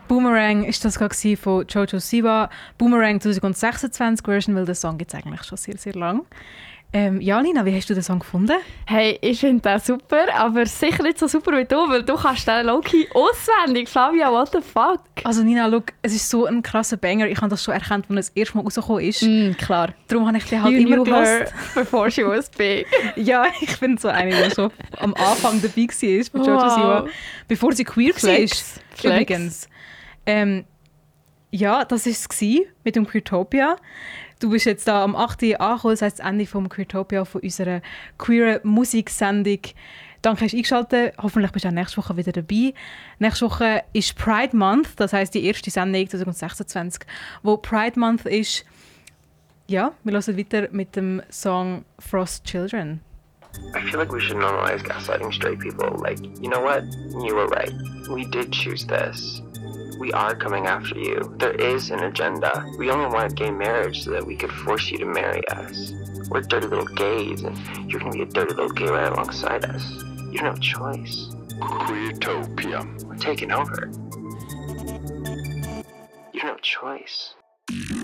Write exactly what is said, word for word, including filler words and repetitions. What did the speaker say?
Boomerang ist das gerade von Jojo Siwa. Boomerang zwanzig sechsundzwanzig Version, weil der Song gibt es eigentlich schon sehr, sehr lang. Ähm, ja, Lina, wie hast du den Song gefunden? Hey, ich finde den super, aber sicher nicht so super wie du, weil du kannst den Loki auswendig. Flavia, what the fuck? Also Nina, look, es ist so ein krasser Banger. Ich habe das schon erkannt, als es das erste Mal rausgekommen ist. Mm, klar. Darum habe ich den halt you immer gehört. gehört. Before she was big. Ja, ich bin so eine, die so am Anfang dabei war bei Jojo Wow. Siwa. Bevor sie queer Flex. war. Flex. Übrigens. Ähm, ja, das war es mit dem Queertopia. Du bist jetzt da am achten angekommen, das heisst das Ende vom Queertopia, von unserer queeren Musiksendung. Danke, hast du eingeschaltet. Hoffentlich bist du auch nächste Woche wieder dabei. Nächste Woche ist Pride Month, das heisst die erste Sendung zwanzig sechsundzwanzig, wo Pride Month ist. Ja, wir hören weiter mit dem Song Frost Children. I feel like we should normalize gaslighting straight people. Like, you know what? You were right. We did choose this. We are coming after you. There is an agenda. We only wanted gay marriage so that we could force you to marry us. We're dirty little gays, and you're gonna be a dirty little gay right alongside us. You don't have a choice. Queertopia. We're taking over. You don't have a choice.